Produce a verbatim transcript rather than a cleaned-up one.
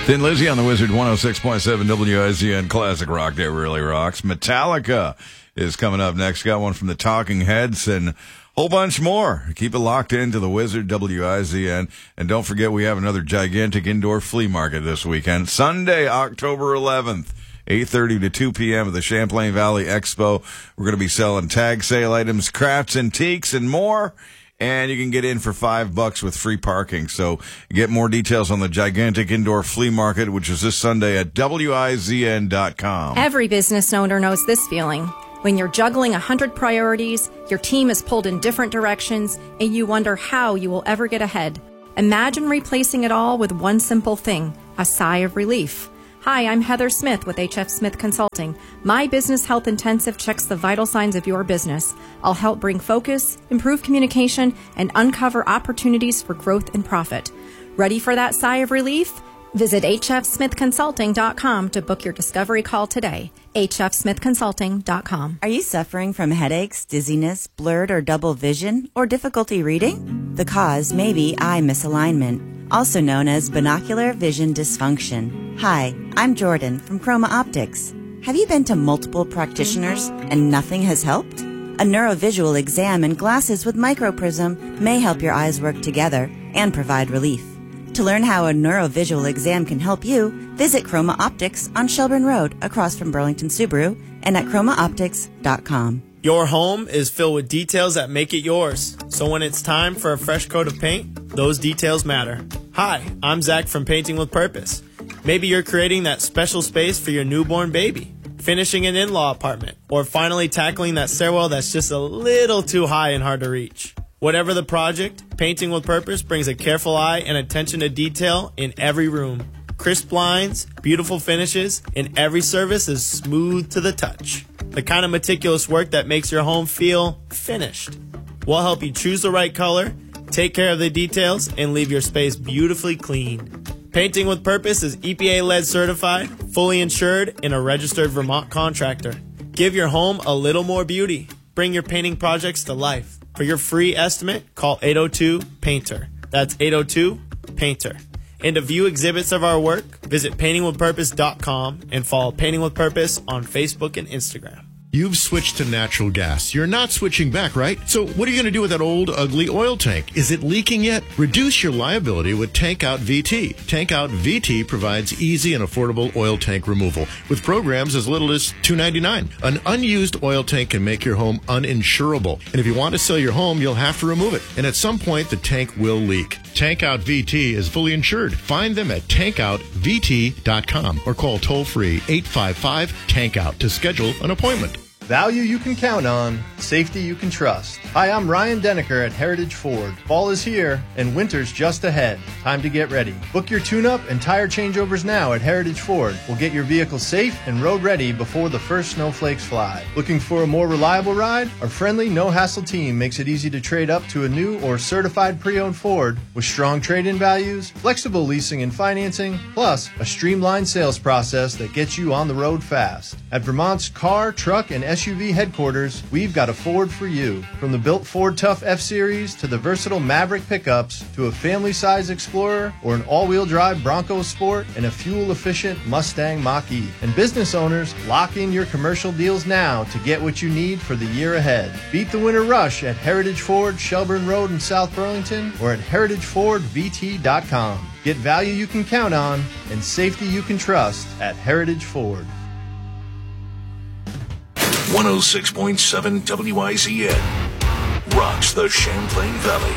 Thin Lizzy on the Wizard one oh six point seven W I Z N Classic Rock That Really Rocks. Metallica is coming up next. Got one from the Talking Heads and a whole bunch more. Keep it locked into the Wizard W I Z N. And don't forget we have another gigantic indoor flea market this weekend. Sunday, October eleventh. eight thirty to two p.m. at the Champlain Valley Expo. We're going to be selling tag sale items, crafts, antiques, and more. And you can get in for five bucks with free parking. So get more details on the gigantic indoor flea market, which is this Sunday at W I Z N dot com. Every business owner knows this feeling. When you're juggling a hundred priorities, your team is pulled in different directions, and you wonder how you will ever get ahead. Imagine replacing it all with one simple thing, a sigh of relief. Hi, I'm Heather Smith with H F Smith Consulting. My Business Health Intensive checks the vital signs of your business. I'll help bring focus, improve communication, and uncover opportunities for growth and profit. Ready for that sigh of relief? Visit H F Smith Consulting dot com to book your discovery call today. H F Smith Consulting dot com. Are you suffering from headaches, dizziness, blurred or double vision, or difficulty reading? The cause may be eye misalignment, also known as binocular vision dysfunction. Hi, I'm Jordan from Chroma Optics. Have you been to multiple practitioners and nothing has helped? A neurovisual exam and glasses with microprism may help your eyes work together and provide relief. To learn how a neurovisual exam can help you, visit Chroma Optics on Shelburne Road across from Burlington Subaru and at chroma optics dot com. Your home is filled with details that make it yours. So when it's time for a fresh coat of paint, those details matter. Hi, I'm Zach from Painting with Purpose. Maybe you're creating that special space for your newborn baby, finishing an in-law apartment, or finally tackling that stairwell that's just a little too high and hard to reach. Whatever the project, Painting with Purpose brings a careful eye and attention to detail in every room. Crisp lines, beautiful finishes, and every service is smooth to the touch. The kind of meticulous work that makes your home feel finished. We'll help you choose the right color, take care of the details, and leave your space beautifully clean. Painting with Purpose is E P A lead certified, fully insured, and a registered Vermont contractor. Give your home a little more beauty. Bring your painting projects to life. For your free estimate, call eight oh two painter. That's eight oh two painter. And to view exhibits of our work, visit painting with purpose dot com and follow Painting with Purpose on Facebook and Instagram. You've switched to natural gas. You're not switching back, right? So what are you going to do with that old, ugly oil tank? Is it leaking yet? Reduce your liability with Tank Out V T. Tank Out V T provides easy and affordable oil tank removal with programs as little as two dollars and ninety-nine cents. An unused oil tank can make your home uninsurable. And if you want to sell your home, you'll have to remove it. And at some point, the tank will leak. Tank Out V T is fully insured. Find them at tank out v t dot com or call toll-free eight five five tank out to schedule an appointment. Value you can count on, safety you can trust. Hi, I'm Ryan Denneker at Heritage Ford. Fall is here and winter's just ahead. Time to get ready. Book your tune-up and tire changeovers now at Heritage Ford. We'll get your vehicle safe and road ready before the first snowflakes fly. Looking for a more reliable ride? Our friendly, no-hassle team makes it easy to trade up to a new or certified pre-owned Ford with strong trade-in values, flexible leasing and financing, plus a streamlined sales process that gets you on the road fast. At Vermont's car, truck, and S U V headquarters, we've got a Ford for you. From the built Ford Tough F-Series to the versatile Maverick pickups to a family-size Explorer or an all-wheel drive Bronco Sport and a fuel-efficient Mustang Mach-E. And business owners, lock in your commercial deals now to get what you need for the year ahead. Beat the winter rush at Heritage Ford, Shelburne Road in South Burlington or at heritage ford v t dot com. Get value you can count on and safety you can trust at Heritage Ford. one oh six point seven W I Z N rocks the Champlain Valley.